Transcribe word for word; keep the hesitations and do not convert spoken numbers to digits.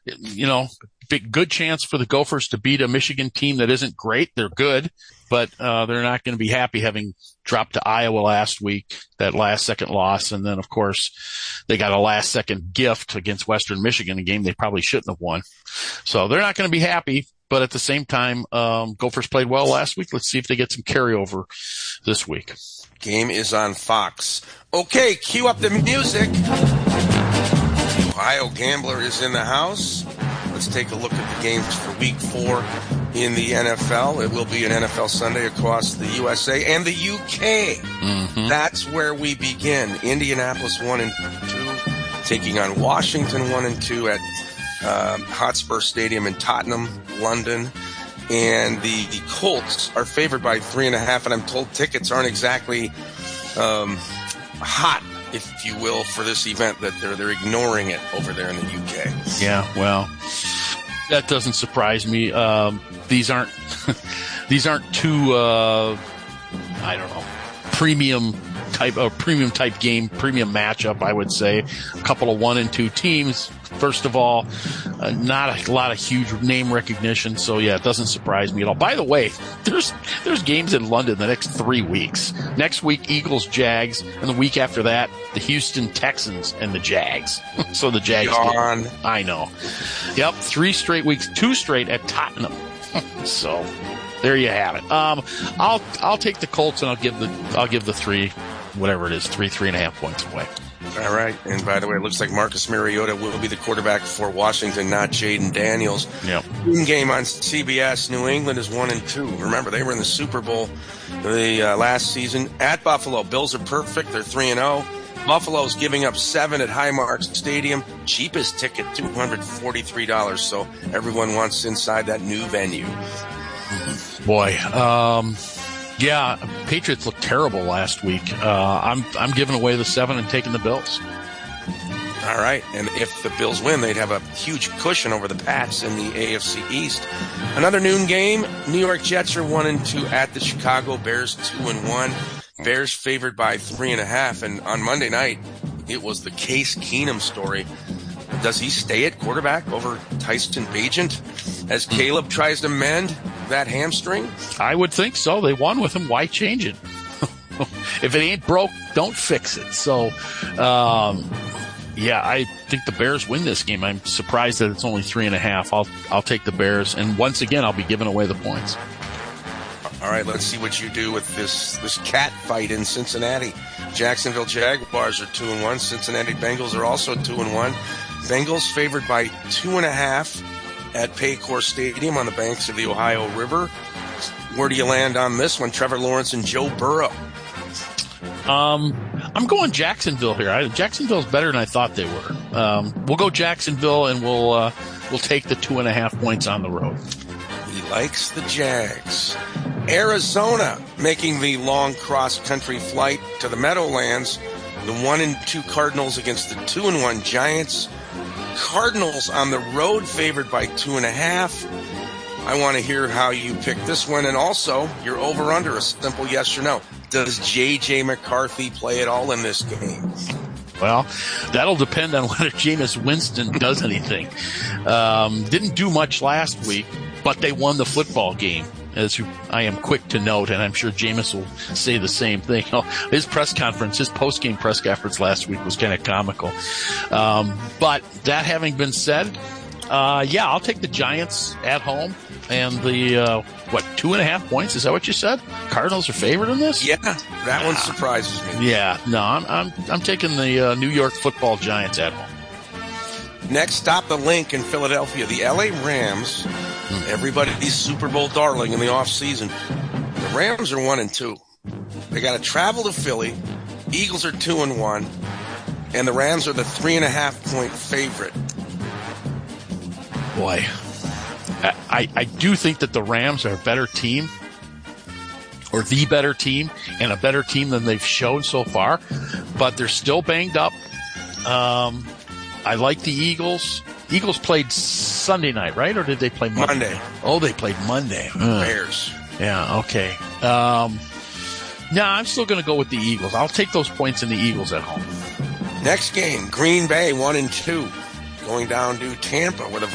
you know, big, good chance for the Gophers to beat a Michigan team that isn't great. They're good, but uh, they're not going to be happy having dropped to Iowa last week, that last second loss. And then, of course, they got a last second gift against Western Michigan, a game they probably shouldn't have won. So they're not going to be happy. But at the same time, um, Gophers played well last week. Let's see if they get some carryover this week. Game is on Fox. Okay, cue up the music. Ohio Gambler is in the house. Let's take a look at the games for week four in the N F L. It will be an N F L Sunday across the U S A and the U K. Mm-hmm. That's where we begin. Indianapolis one and two, taking on Washington one and two at um, Hotspur Stadium in Tottenham, London. And the, the Colts are favored by three and a half, and I'm told tickets aren't exactly um, hot, if you will, for this event, that they're they're ignoring it over there in the U K. Yeah, well, that doesn't surprise me. Um, these aren't these aren't two uh, I don't know premium type of premium type game, premium matchup. I would say a couple of one and two teams. First of all, uh, not a lot of huge name recognition, so yeah, it doesn't surprise me at all. By the way, there's there's games in London the next three weeks. Next week, Eagles, Jags, and the week after that, the Houston Texans and the Jags. So the Jags. Gone. I know. Yep, three straight weeks, two straight at Tottenham. So there you have it. Um, I'll I'll take the Colts and I'll give the I'll give the three, whatever it is, three three and a half points away. All right. And by the way, it looks like Marcus Mariota will be the quarterback for Washington, not Jaden Daniels. Yep. Game on C B S. New England is one and two. Remember, they were in the Super Bowl the uh, last season at Buffalo. Bills are perfect. They're three and oh. Buffalo's giving up seven at Highmark Stadium. Cheapest ticket, two hundred forty-three dollars. So everyone wants inside that new venue. Boy, um, yeah, Patriots looked terrible last week. Uh, I'm I'm giving away the seven and taking the Bills. All right, and if the Bills win, they'd have a huge cushion over the Pats in the A F C East. Another noon game. New York Jets are one and two at the Chicago Bears, two and one. Bears favored by three and a half, and on Monday night, it was the Case Keenum story. Does he stay at quarterback over Tyson Bagent as Caleb tries to mend that hamstring? I would think so. They won with him. Why change it? If it ain't broke, don't fix it. So, um, yeah, I think the Bears win this game. I'm surprised that it's only three and a half. I'll I'll take the Bears, and once again, I'll be giving away the points. All right, let's see what you do with this this cat fight in Cincinnati. Jacksonville Jaguars are two and one. Cincinnati Bengals are also two and one. Bengals favored by two and a half at Paycor Stadium on the banks of the Ohio River. Where do you land on this one? Trevor Lawrence and Joe Burrow. Um, I'm going Jacksonville here. I, Jacksonville's better than I thought they were. Um, we'll go Jacksonville, and we'll uh, we'll take the two and a half points on the road. He likes the Jags. Arizona making the long cross-country flight to the Meadowlands. The one and two Cardinals against the two and one Giants. Cardinals on the road favored by two and a half. I want to hear how you pick this one, and also your over-under, a simple yes or no. Does J J. McCarthy play at all in this game? Well, that'll depend on whether Jameis Winston does anything. Um, didn't do much last week, but they won the football game, as I am quick to note, and I'm sure Jameis will say the same thing. His press conference, his post-game press conference last week was kind of comical. Um, but that having been said, uh, yeah, I'll take the Giants at home and the, uh, what, two and a half points? Is that what you said? Cardinals are favored in this? Yeah, that one surprises me. Yeah, no, I'm I'm, I'm taking the uh, New York Football Giants at home. Next stop, the Link in Philadelphia. The L A Rams, everybody's Super Bowl darling in the offseason. The Rams are one and two. They got to travel to Philly. Eagles are two and one, and the Rams are the three and a half point favorite. Boy, I, I do think that the Rams are a better team, or the better team, and a better team than they've shown so far, but they're still banged up. Um, I like the Eagles. Eagles played Sunday night, right? Or did they play Monday? Monday. Oh, they played Monday. Bears. Yeah, okay. Um, no, I'm still going to go with the Eagles. I'll take those points in the Eagles at home. Next game, Green Bay, one and two, going down to Tampa, where the